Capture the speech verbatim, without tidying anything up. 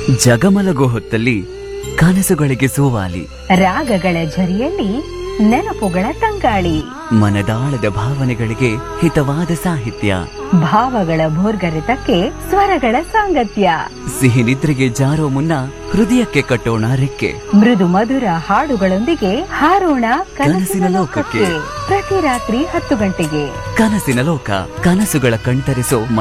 ಜಗಮಲಗೋ ಹೊತ್ತಲ್ಲಿ ಕನಸುಗಳಿಗೆ ಸೋವಾಲಿ, ರಾಗಗಳ ಝರಿಯಲ್ಲಿ ನೆನಪುಗಳ ತಂಗಾಳಿ, ಮನದಾಳದ ಭಾವನೆಗಳಿಗೆ ಹಿತವಾದ ಸಾಹಿತ್ಯ, ಭಾವಗಳ ಭೋರ್ಗರೆತಕ್ಕೆ ಸ್ವರಗಳ ಸಾಂಗತ್ಯ. ಸಿಹಿ ನಿದ್ರೆಗೆ ಜಾರೋ ಮುನ್ನ ಹೃದಯಕ್ಕೆ ಕಟ್ಟೋಣ ರೆಕ್ಕೆ, ಮೃದು ಮಧುರ ಹಾಡುಗಳೊಂದಿಗೆ ಹಾರೋಣ ಕನಸಿನ ಲೋಕಕ್ಕೆ. ಪ್ರತಿ ರಾತ್ರಿ ಹತ್ತು ಗಂಟೆಗೆ ಕನಸಿನ ಲೋಕ, ಕನಸುಗಳ ಕಣ್ತರಿಸೋ